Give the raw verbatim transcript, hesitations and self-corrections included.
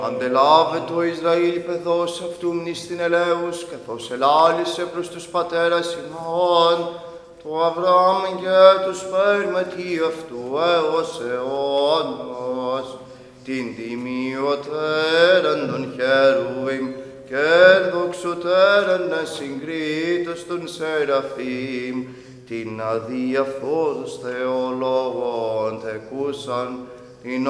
Αντελάβε το Ισραήλ παιδός αυτού μνήστην ελέους, καθώς ελάλησε προς τους πατέρας ημών, το Αβραάμ και του σπέρματι αυτού έως αιώνος, την τιμιωτέραν των χερουβίμ και δοξωτέραν ασυγκρίτως των Σεραφείμ, την αδιαφόδους θεολόγων τεκούσαν, την